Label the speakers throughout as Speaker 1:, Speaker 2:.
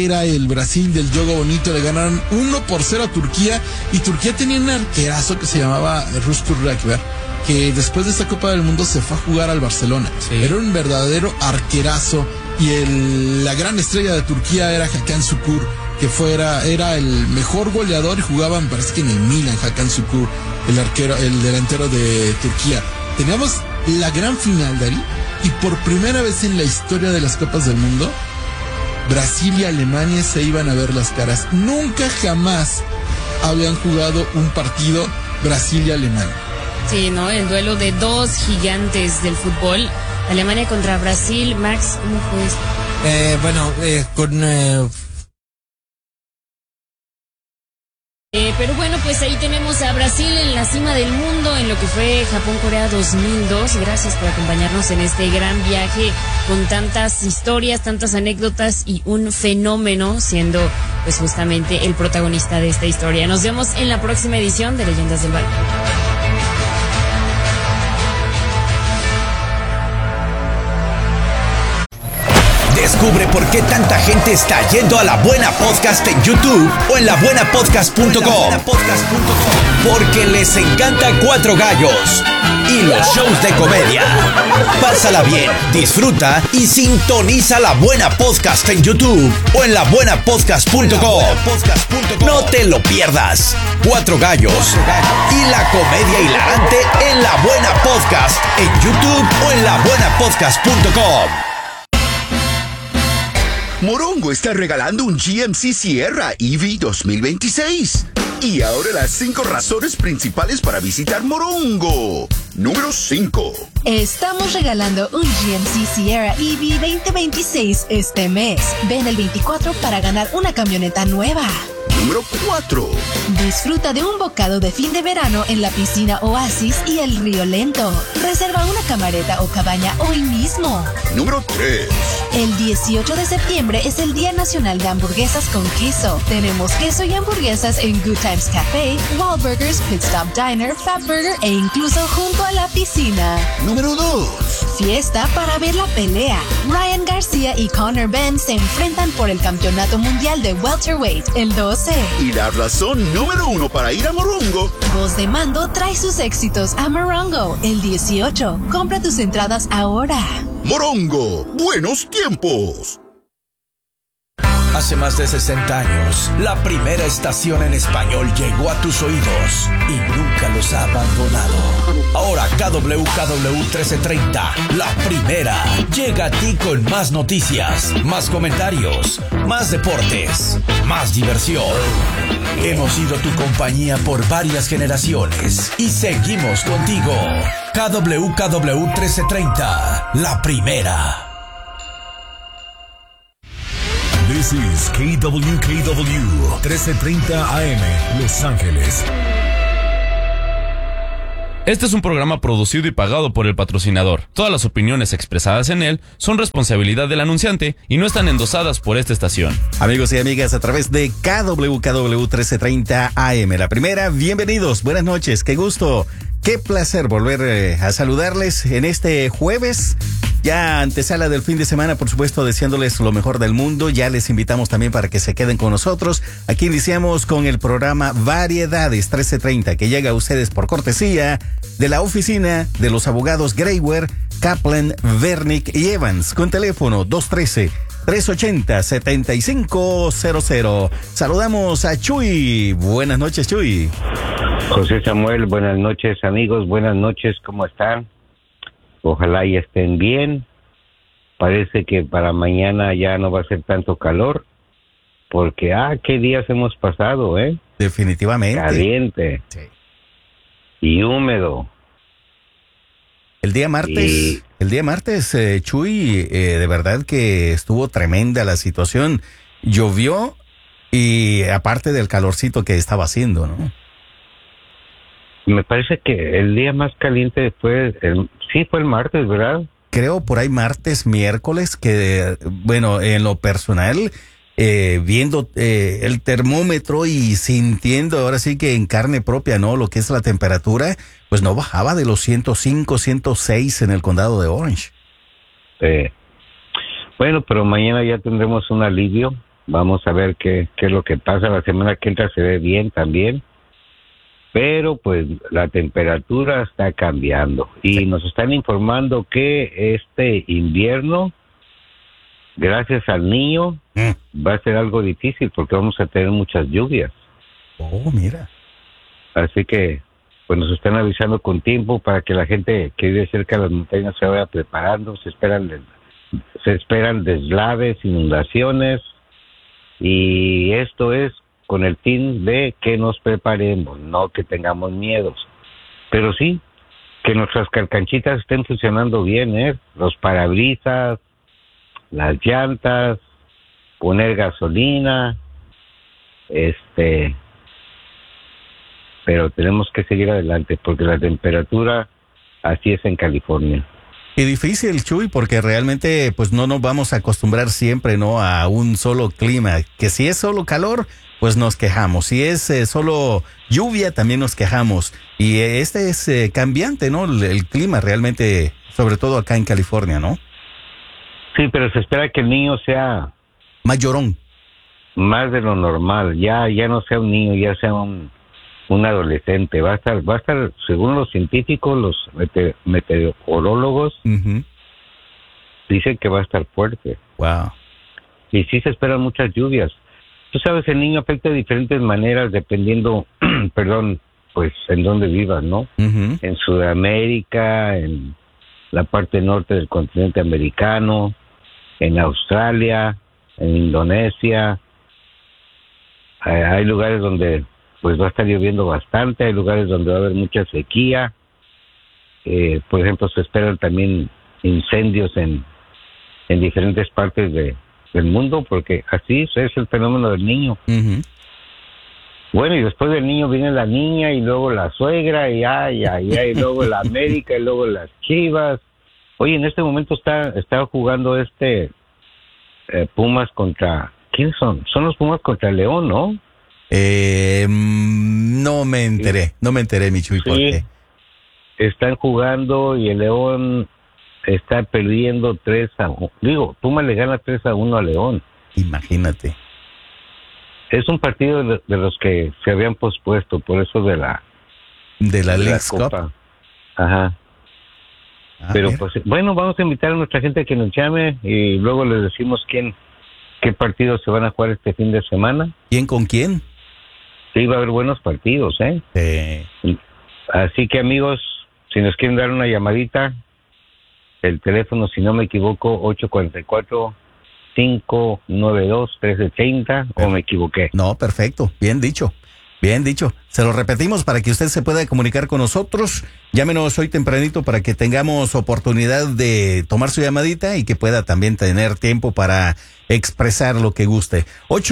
Speaker 1: Era el Brasil del Jogo Bonito, le ganaron 1-0 a Turquía, y Turquía tenía un arquerazo que se llamaba Rustur Rakber, que después de esta Copa del Mundo se fue a jugar al Barcelona. Sí. Era un verdadero arquerazo, y la gran estrella de Turquía era Hakan Şükür, que era el mejor goleador, y jugaba, me parece que en el Milan, Hakan Şükür, el delantero de Turquía. Teníamos la gran final, Dari, y por primera vez en la historia de las Copas del Mundo, Brasil y Alemania se iban a ver las caras. Nunca jamás habían jugado un partido Brasil y Alemania.
Speaker 2: Sí, ¿no? El duelo de dos gigantes del fútbol. Alemania contra Brasil. Max, ¿cómo fue esto? Pero bueno, pues ahí tenemos a Brasil en la cima del mundo en lo que fue Japón-Corea 2002. Gracias por acompañarnos en este gran viaje con tantas historias, tantas anécdotas y un fenómeno siendo pues justamente el protagonista de esta historia. Nos vemos en la próxima edición de Leyendas del Balón.
Speaker 3: Descubre por qué tanta gente está yendo a La Buena Podcast en YouTube o en labuenapodcast.com. Porque les encanta Cuatro Gallos y los shows de comedia. Pásala bien, disfruta y sintoniza La Buena Podcast en YouTube o en labuenapodcast.com. No te lo pierdas. Cuatro Gallos y la comedia hilarante en La Buena Podcast en YouTube o en labuenapodcast.com.
Speaker 4: Morongo está regalando un GMC Sierra EV 2026. Y ahora las 5 razones principales para visitar Morongo. Número 5.
Speaker 5: Estamos regalando un GMC Sierra EV 2026 este mes. Ven el 24 para ganar una camioneta nueva.
Speaker 4: Número 4.
Speaker 5: Disfruta de un bocado de fin de verano en la piscina Oasis y el Río Lento. Reserva una camareta o cabaña hoy mismo.
Speaker 4: Número 3.
Speaker 5: El 18 de septiembre es el Día Nacional de Hamburguesas con Queso. Tenemos queso y hamburguesas en Good Times Café, Wahlburgers, Pit Stop Diner, Fatburger e incluso junto a la piscina.
Speaker 4: Número 2.
Speaker 5: Fiesta para ver la pelea. Ryan García y Conor Benn se enfrentan por el Campeonato Mundial de Welterweight el 12.
Speaker 4: Y la razón número 1 para ir a Morongo.
Speaker 5: Voz de Mando trae sus éxitos a Morongo el 18. Compra tus entradas ahora.
Speaker 4: Morongo, buenos tiempos.
Speaker 3: Hace más de 60 años, la primera estación en español llegó a tus oídos y nunca los ha abandonado. Ahora KWKW 1330, la primera, llega a ti con más noticias, más comentarios, más deportes, más diversión. Hemos sido tu compañía por varias generaciones y seguimos contigo. KWKW 1330, la primera.
Speaker 6: This is KWKW 1330 AM, Los Ángeles.
Speaker 7: Este es un programa producido y pagado por el patrocinador. Todas las opiniones expresadas en él son responsabilidad del anunciante y no están endosadas por esta estación.
Speaker 8: Amigos y amigas, a través de KWKW 1330 AM, la primera, bienvenidos, buenas noches, qué gusto, qué placer volver a saludarles en este jueves. Ya antesala del fin de semana, por supuesto, deseándoles lo mejor del mundo. Ya les invitamos también para que se queden con nosotros. Aquí iniciamos con el programa Variedades 1330, que llega a ustedes por cortesía de la oficina de los abogados Greywer, Kaplan, Vernick y Evans, con teléfono 213-380-7500. Saludamos a Chuy. Buenas noches, Chuy.
Speaker 9: José Samuel, buenas noches, amigos. Buenas noches, ¿cómo están? Ojalá y estén bien. Parece que para mañana ya no va a ser tanto calor, porque qué días hemos pasado,
Speaker 8: Definitivamente.
Speaker 9: Caliente. Sí. Y húmedo.
Speaker 8: El día martes, Chuy, de verdad que estuvo tremenda la situación. Llovió y aparte del calorcito que estaba haciendo, ¿no?
Speaker 9: Me parece que el día más caliente fue el martes, ¿verdad?
Speaker 8: Creo por ahí martes, miércoles, que bueno, en lo personal, viendo el termómetro y sintiendo ahora sí que en carne propia, ¿no? Lo que es la temperatura, pues no bajaba de los 105, 106 en el condado de Orange.
Speaker 9: Bueno, pero mañana ya tendremos un alivio. Vamos a ver qué es lo que pasa. La semana que entra se ve bien también. Pero pues la temperatura está cambiando. Y nos están informando que este invierno, gracias al niño, va a ser algo difícil porque vamos a tener muchas lluvias.
Speaker 8: Oh, mira.
Speaker 9: Así que pues nos están avisando con tiempo para que la gente que vive cerca de las montañas se vaya preparando. Se esperan deslaves, inundaciones, y esto es con el fin de que nos preparemos, no que tengamos miedos. Pero sí, que nuestras carcanchitas estén funcionando bien, los parabrisas, las llantas, poner gasolina, pero tenemos que seguir adelante porque la temperatura así es en California.
Speaker 8: Y difícil, Chuy, porque realmente pues no nos vamos a acostumbrar siempre, ¿no?, a un solo clima. Que si es solo calor, pues nos quejamos. Si es solo lluvia, también nos quejamos. Y este es cambiante, ¿no?, el clima realmente, sobre todo acá en California, ¿no?
Speaker 9: Sí, pero se espera que el niño sea
Speaker 8: más llorón,
Speaker 9: más de lo normal. Ya no sea un niño, ya sea un adolescente. Va a estar, según los científicos, los meteorólogos, dicen que va a estar fuerte.
Speaker 8: Wow.
Speaker 9: Y sí se esperan muchas lluvias. Tú sabes, el niño afecta de diferentes maneras dependiendo, pues en dónde vivas, ¿no? En Sudamérica, en la parte norte del continente americano, en Australia, en Indonesia. Hay lugares donde pues va a estar lloviendo bastante, hay lugares donde va a haber mucha sequía. Por ejemplo, se esperan también incendios en diferentes partes del mundo, porque así es el fenómeno del niño. Bueno, y después del niño viene la niña, y luego la suegra, y y luego la América, y luego las Chivas. Oye, en este momento está jugando Pumas contra... ¿Quiénes son? Son los Pumas contra el León, ¿no?
Speaker 8: No me enteré, mi Chuy,
Speaker 9: sí,
Speaker 8: ¿por qué?
Speaker 9: Están jugando y el León está perdiendo 3-1. Digo, Pumas le gana 3-1 a León.
Speaker 8: Imagínate.
Speaker 9: Es un partido de los que se habían pospuesto, por eso de la
Speaker 8: Leagues Cup.
Speaker 9: Ajá. Pero
Speaker 8: mira.
Speaker 9: Pues bueno, vamos a invitar a nuestra gente que nos llame y luego les decimos qué partidos se van a jugar este fin de semana.
Speaker 8: ¿Quién con quién?
Speaker 9: Sí, va a haber buenos partidos, Así que, amigos, si nos quieren dar una llamadita, el teléfono, si no me equivoco, 844-592-1330, ¿o me equivoqué?
Speaker 8: No, perfecto, bien dicho. Bien dicho. Se lo repetimos para que usted se pueda comunicar con nosotros. Llámenos hoy tempranito para que tengamos oportunidad de tomar su llamadita y que pueda también tener tiempo para expresar lo que guste.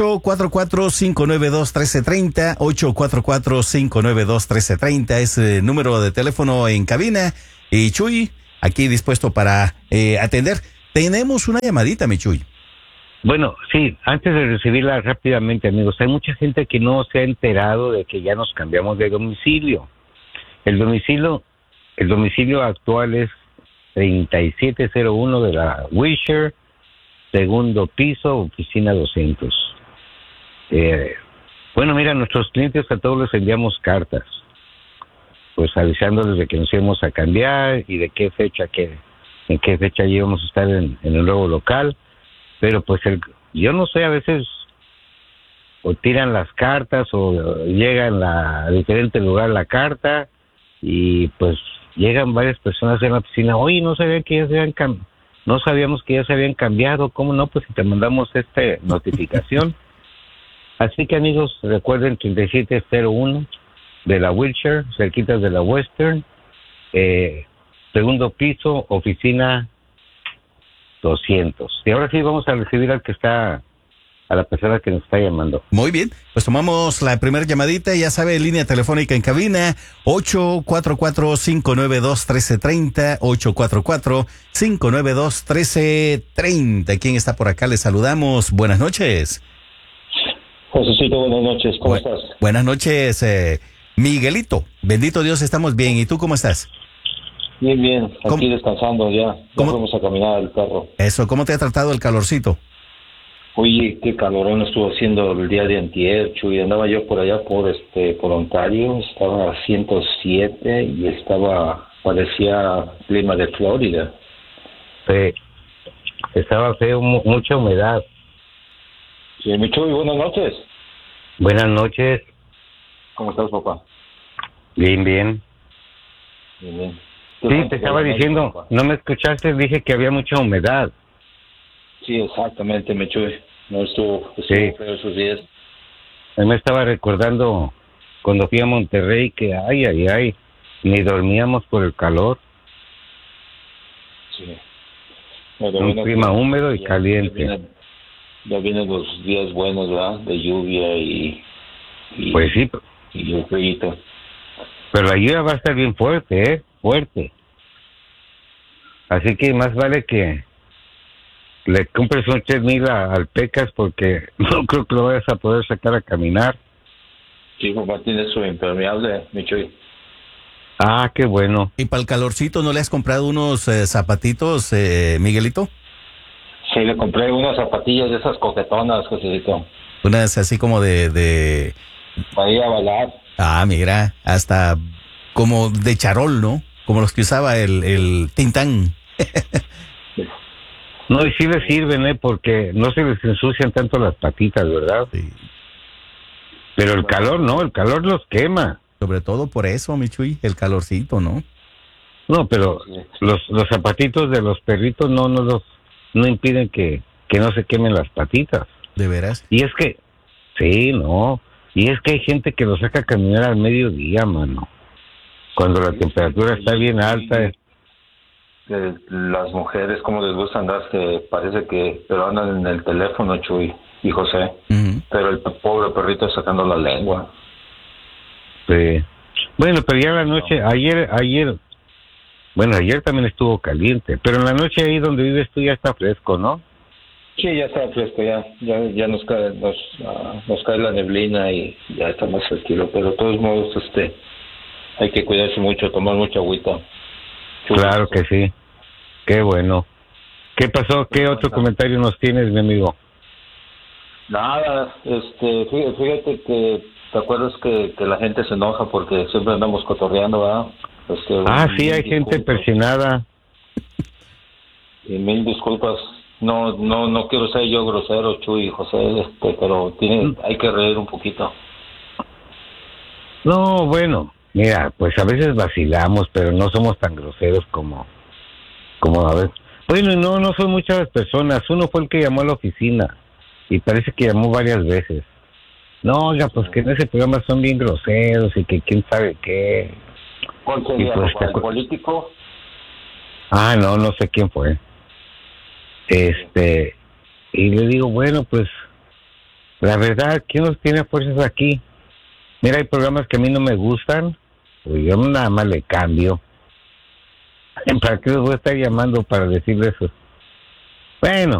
Speaker 8: 844-592-1330, 844-592-1330 es el número de teléfono en cabina. Y Chuy, aquí dispuesto para atender. Tenemos una llamadita, mi Chuy.
Speaker 9: Bueno, sí, antes de recibirla rápidamente, amigos, hay mucha gente que no se ha enterado de que ya nos cambiamos de domicilio. El domicilio actual es 3701 de la Wilshire, segundo piso, oficina 200. Bueno, mira, nuestros clientes a todos les enviamos cartas, pues avisándoles de que nos íbamos a cambiar y de en qué fecha íbamos a estar en el nuevo local. Pero pues yo no sé, a veces o tiran las cartas o llegan a diferente lugar la carta y pues llegan varias personas en la oficina. Oye, no sabíamos que ya se habían cambiado. ¿Cómo no? Pues si te mandamos notificación. Así que, amigos, recuerden 3701 de la Wilshire, cerquitas de la Western, segundo piso, oficina 200. Y ahora sí vamos a recibir a la persona que nos está llamando.
Speaker 8: Muy bien, pues tomamos la primera llamadita, ya sabe, línea telefónica en cabina, 844-592-1330, 844-592-1330. ¿Quién está por acá? Les saludamos. Buenas noches.
Speaker 10: Josécito, buenas noches. ¿Cómo estás?
Speaker 8: Buenas noches, Miguelito. Bendito Dios, estamos bien. ¿Y tú cómo estás?
Speaker 10: Bien, aquí descansando ya.
Speaker 8: ¿Cómo?
Speaker 10: Vamos a caminar el perro.
Speaker 8: Eso, ¿cómo te ha tratado el calorcito?
Speaker 10: Oye, qué calorón estuvo haciendo el día de antier, Chuy. Andaba yo por allá por Ontario, estaba a 107 y parecía clima de Florida.
Speaker 9: Sí. Estaba feo, mucha humedad.
Speaker 10: Sí, mi Chuy, buenas noches.
Speaker 9: Buenas noches.
Speaker 10: ¿Cómo estás, papá?
Speaker 9: Bien, bien.
Speaker 10: Bien, bien.
Speaker 9: Sí, te estaba diciendo,
Speaker 10: papá?
Speaker 9: no me escuchaste, dije que había mucha humedad.
Speaker 10: Sí, exactamente, mi Chuy. No estuvo
Speaker 9: Sí.
Speaker 10: feo esos días.
Speaker 9: Me estaba recordando cuando fui a Monterrey que, ay, ni dormíamos por el calor.
Speaker 10: Sí.
Speaker 9: Un clima húmedo y caliente.
Speaker 10: Ya vienen los días buenos, ¿verdad? De lluvia y
Speaker 9: Pues sí,
Speaker 10: y el frío.
Speaker 9: pero la lluvia va a estar bien fuerte, fuerte. Así que más vale que le compres un chesmil al Pecas porque no creo que lo vayas a poder sacar a caminar.
Speaker 10: Sí, papá, tiene su impermeable, mi Chuy.
Speaker 9: Ah, qué bueno.
Speaker 8: ¿Y para el calorcito no le has comprado unos zapatitos, Miguelito?
Speaker 10: Sí, le compré unas zapatillas de esas coquetonas, Josécito.
Speaker 8: Unas así como de...
Speaker 10: Para ir a bailar.
Speaker 8: Ah, mira, hasta como de charol, ¿no? Como los que usaba el Tintán.
Speaker 9: No, y sí les sirven, porque no se les ensucian tanto las patitas, ¿verdad?
Speaker 8: Sí.
Speaker 9: Pero el calor no, el calor los quema.
Speaker 8: Sobre todo por eso, Michuy, el calorcito, ¿no?
Speaker 9: No, pero los zapatitos de los perritos no impiden que no se quemen las patitas.
Speaker 8: ¿De veras?
Speaker 9: Y es que, sí, no. Y es que hay gente que lo saca a caminar al mediodía, mano. Cuando la temperatura está bien alta.
Speaker 10: Las mujeres, como les gusta andar, que parece que pero andan en el teléfono, Chuy y José.
Speaker 8: Uh-huh.
Speaker 10: Pero el pobre perrito sacando la lengua.
Speaker 9: Sí. Bueno, pero ya en la noche, ayer también estuvo caliente, pero en la noche ahí donde vives tú ya está fresco, ¿no?
Speaker 10: Sí, ya está fresco, ya nos cae la neblina y ya está más tranquilo, pero de todos modos, hay que cuidarse mucho, tomar mucha agüita.
Speaker 9: Claro que sí. Qué bueno. ¿Qué pasó? ¿Qué otro comentario nos tienes, mi amigo?
Speaker 10: Nada, fíjate que te acuerdas que la gente se enoja porque siempre andamos cotorreando, ¿verdad?
Speaker 9: Sí, hay gente persinada.
Speaker 10: Y mil disculpas. No quiero ser yo grosero, Chuy y José, pero hay que reír un poquito.
Speaker 9: No, bueno, mira, pues a veces vacilamos, pero no somos tan groseros como a ver. Bueno, no son muchas personas. Uno fue el que llamó a la oficina y parece que llamó varias veces. No, oiga, pues que en ese programa son bien groseros y que quién sabe qué.
Speaker 10: ¿Cuál sería,
Speaker 9: pues,
Speaker 10: el político?
Speaker 9: No sé quién fue. Y le digo, bueno, pues la verdad, ¿quién nos tiene fuerzas aquí? Mira, hay programas que a mí no me gustan, pues yo nada más le cambio. ¿Para qué les voy a estar llamando para decirles eso? Bueno,